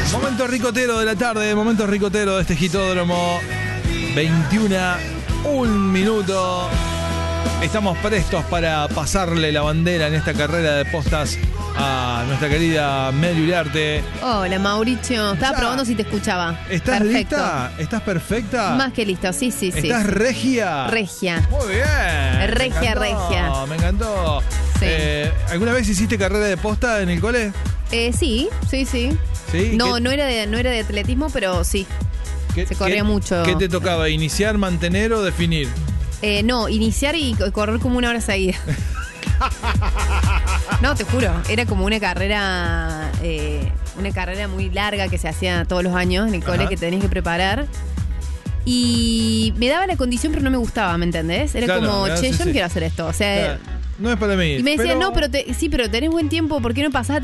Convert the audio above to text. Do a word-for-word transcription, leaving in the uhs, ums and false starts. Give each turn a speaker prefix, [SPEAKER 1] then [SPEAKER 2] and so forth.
[SPEAKER 1] Momento ricotero de la tarde, momento ricotero de este gitódromo. veintiuno, un minuto. Estamos prestos para pasarle la bandera en esta carrera de postas a nuestra querida Meli Uriarte.
[SPEAKER 2] Hola, Mauricio. Estaba
[SPEAKER 1] Ya.
[SPEAKER 2] probando si te escuchaba.
[SPEAKER 1] ¿Estás
[SPEAKER 2] Perfecto.
[SPEAKER 1] lista? ¿Estás perfecta?
[SPEAKER 2] Más que listo, sí, sí, sí.
[SPEAKER 1] ¿Estás regia?
[SPEAKER 2] Regia.
[SPEAKER 1] Muy bien.
[SPEAKER 2] Regia,
[SPEAKER 1] me encantó,
[SPEAKER 2] regia.
[SPEAKER 1] Me encantó.
[SPEAKER 2] Sí.
[SPEAKER 1] Eh, ¿Alguna vez hiciste carrera de posta en el cole?
[SPEAKER 2] Eh, sí, sí, sí.
[SPEAKER 1] ¿Sí?
[SPEAKER 2] No,
[SPEAKER 1] ¿Qué-
[SPEAKER 2] no era de, no era de atletismo, pero sí.
[SPEAKER 1] qué-
[SPEAKER 2] se corría
[SPEAKER 1] qué-
[SPEAKER 2] mucho.
[SPEAKER 1] ¿Qué te tocaba? ¿Iniciar, mantener o definir?
[SPEAKER 2] Eh, no, iniciar y co- correr como una hora seguida. No, te juro, era como una carrera, eh, una carrera muy larga que se hacía todos los años en el cole,
[SPEAKER 1] Ajá.
[SPEAKER 2] que tenías que preparar. Y me daba la condición, pero no me gustaba, ¿me entendés? Era
[SPEAKER 1] Claro,
[SPEAKER 2] como,
[SPEAKER 1] claro,
[SPEAKER 2] che,
[SPEAKER 1] sí,
[SPEAKER 2] yo
[SPEAKER 1] sí.
[SPEAKER 2] no quiero hacer esto. O sea,
[SPEAKER 1] Claro, no es para mí.
[SPEAKER 2] y me decían,
[SPEAKER 1] pero-
[SPEAKER 2] no, pero te- sí, pero tenés buen tiempo, ¿por qué no pasás